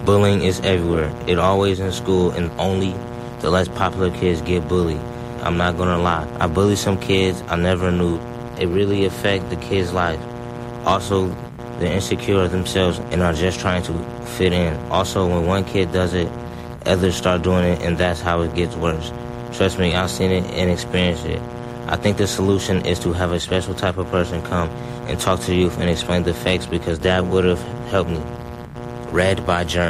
Bullying is everywhere. It always in school, and only the less popular kids get bullied. I'm not gonna lie. I bullied some kids I never knew. It really affects the kids' life. Also, they're insecure themselves and are just trying to fit in. Also, when one kid does it, others start doing it, and that's how it gets worse. Trust me, I've seen it and experienced it. I think the solution is to have a special type of person come and talk to the youth and explain the facts, because that would have helped me. Read by Journey.